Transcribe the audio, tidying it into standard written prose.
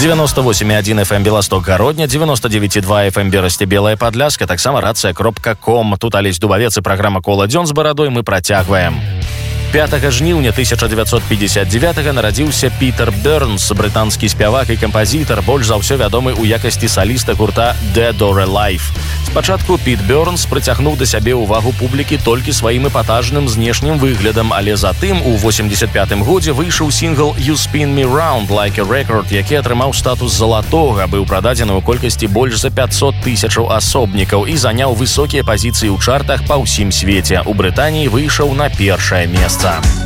98,1 FM Белосток Гародня, 99,2 FM Берасці Белая Падляшка, таксама рацыя.ком. Тут Алесь Дубавец і праграма «Кола дзён» з барадой мы працягваем. 5 жніўня 1959 нарадзіўся Пітер Бернс, брытанскі спявак і кампазітар, больш за ўсё вядомы ў якасці саліста гурта Dead or Alive. Спачатку Піт Бернс прыцягнуў да сябе ўвагу публікі толькі сваім эпатажным знешнім выглядам, але затым у 85 годзе выйшаў сінгл «You Spin Me Round Like a Record», які атрымаў статус залатога, быў прададзены ў колькасці больш за 500 тысячаў асобнікаў і заняў высокія пазіцыі ў чартах па ўсім свеце. У Брытаніі выйшаў на першае месца.